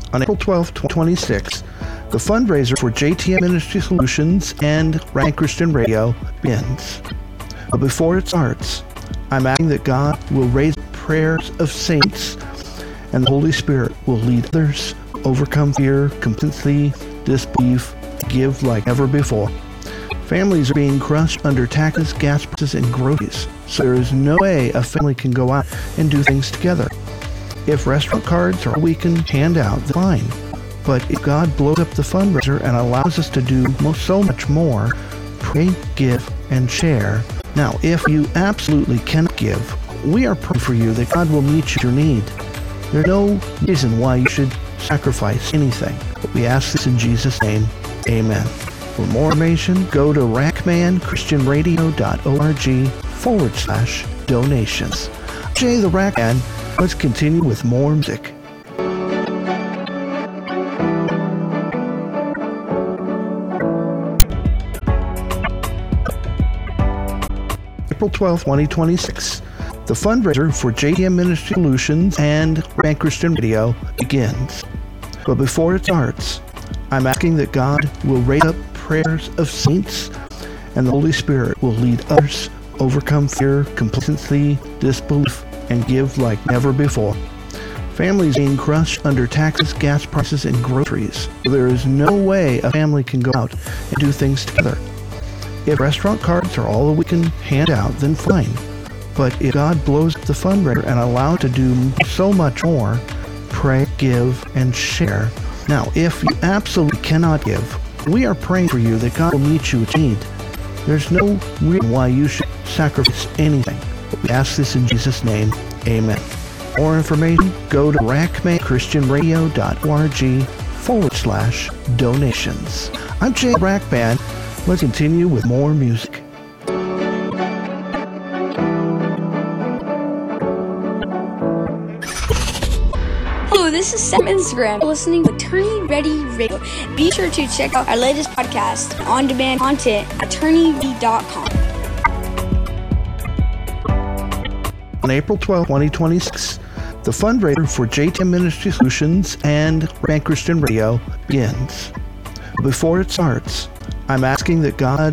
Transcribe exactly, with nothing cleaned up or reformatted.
On April twelfth, twenty twenty-six, the fundraiser for J T M Ministry Solutions and Rank Christian Radio begins. But before it starts, I'm asking that God will raise prayers of saints and the Holy Spirit will lead others, overcome fear, complacency, disbelief, give like never before. Families are being crushed under taxes, gas prices, and groceries, so there is no way a family can go out and do things together. If restaurant cards are all we can hand out, then fine. But if God blows up the fundraiser and allows us to do most, so much more, pray, give, and share. Now, if you absolutely cannot give, we are praying for you that God will meet your need. There's no reason why you should sacrifice anything. But we ask this in Jesus' name. Amen. For more information, go to rackman christian radio dot org forward slash donations. Jay the Rackman, let's continue with more music. April twelfth, twenty twenty-six, the fundraiser for J T M Ministry Solutions and Rank Christian Radio begins. But before it starts, I'm asking that God will raise up prayers of saints and the Holy Spirit will lead others, overcome fear, complacency, disbelief, and give like never before. Families being crushed under taxes, gas prices, and groceries. So there is no way a family can go out and do things together. If restaurant cards are all that we can hand out, then fine. But if God blows up the fundraiser and allows to do so much more, pray, give, and share. Now, if you absolutely cannot give, we are praying for you that God will meet you at need. There's no reason why you should sacrifice anything. But we ask this in Jesus' name. Amen. For more information, go to rackman christian radio dot org forward slash donations. I'm Jay Rackman. Let's continue with more music. Hello, this is Sam Instagram. Listening to Attorney Ready Radio. Be sure to check out our latest podcast, on-demand content, attorney ready dot com. On April twelfth, twenty twenty-six, the fundraiser for J T M Ministry Solutions and Rank Christian Radio begins. Before it starts, I'm asking that God